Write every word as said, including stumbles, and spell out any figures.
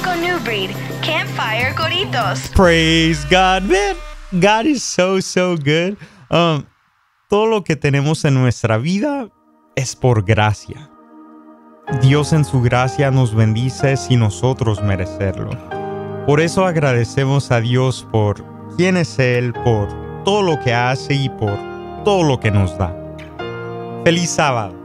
con New Breed. Campfire Coritos. Praise God, man. God is so, so good. Um, todo lo que tenemos en nuestra vida es por gracia. Dios en su gracia nos bendice sin nosotros merecerlo. Por eso agradecemos a Dios por quién es Él, por todo lo que hace y por todo lo que nos da. ¡Feliz sábado!